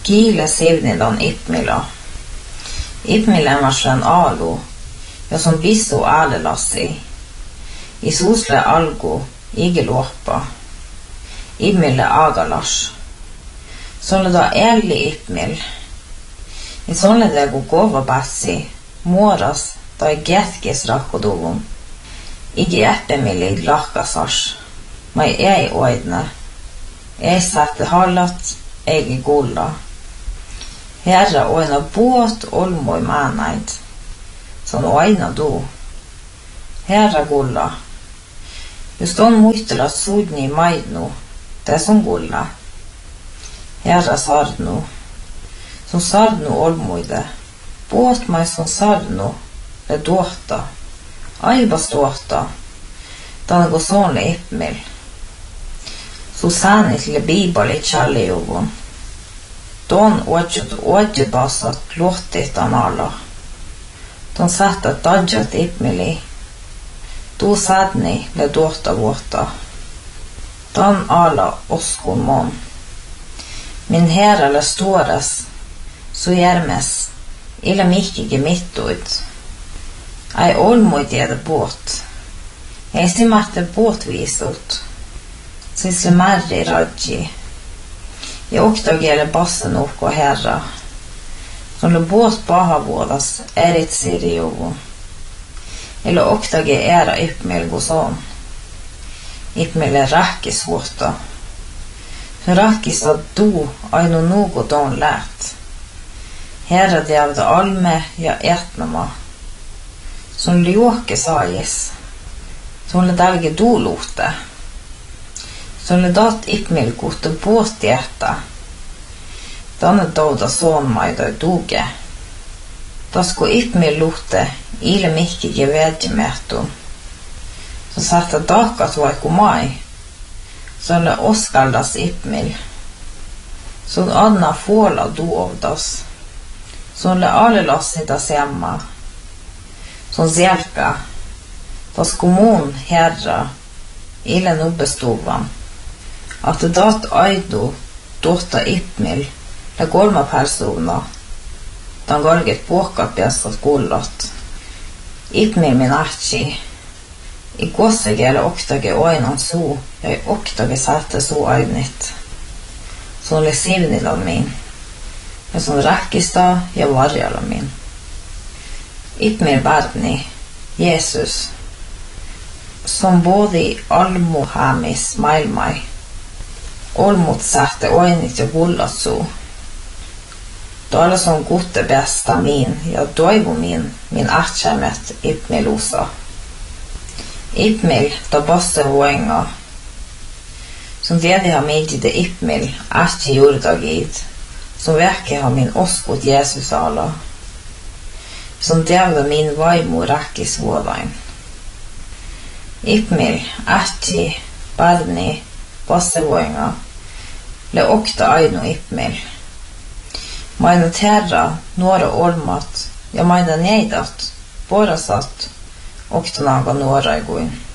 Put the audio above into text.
Kiile sivnidan Ipmila. Ipmila marshan alu, ja som bisso alelassi. Isusle algo, igeluoppa. Ipmila agalas. Sånne da ærlig Ipmil. I sånne da gå gova bassi, moras da getkis rakkodovum. Ige eppemili lakasars. Mai ei oidne. Ei sette halat, ei gulla. Herra oina båt olmo I manaid. Sånn oina do. Herra gulla. Just on muistella sudni maidnu, det som gulla. Herra sarnu. Som sarnu olmoide. Båt mai som sarnu, le dåta. Aibas dåta. Dan går sånne Ipmil. Så sanit le bibali tjallijuvun. Don ådjut basat låtit an alla. Don satt att dadjat Ipmili. Då sadni le dåta våta. Dan alla oskon mon. Min herra le ståres, så järmes, illa mikige mittuit. Ai olmoit jede båt. Ei simatte båtvisut. Sisle märri radji. Jag oktagele bassen och herra. Som le båt bahavuodas erit siriovu. Eller oktage era Ipmil goson. Ipmil rakkis vuota. Rakkis att du aino något don lät. Herra diavda alme ja etnama. Som lioke sajis. Som le dalge dolote. Som le dat Ipmil gote båt jätta. Danne dauda son maida doge. Da sko Ipmil lote ile mikki gevedjemetu. Så satte dakat vaiku mai. Som le oskaldas Ipmil. Som anna fåla doovdas. Som le alelassidas hemma. Som zelka. Da sko mon herra ile nubbestovan. Att det dat aido dotta Ipmil la golma persona. Dan galget påkat bästat gullat. Ipmil min archi. I gossege eller oktage oinan så. Jag oktage satte så ainit. Som le sivnidan min. Men som rakkista jag varjala min. Ipmil barni. Jesus. Som både I almo hamis mailmai. Olmotsatte oinit ja gullat så. Då alla som gotte bästa min, ja doivo min artjämet Ipmil osa. Ipmil, då bosse voenga. Som vedi har midjide Ipmil, artje jordagid. Som verke har min oskot Jesus alla. Som devda min vaimo rakkis vådain. Ipmil, artje, barni, bosse voenga. Le okta aino Ipmil. Maina terra, några olmat, ja maina nejdat, bara satt, okta naga några iguin.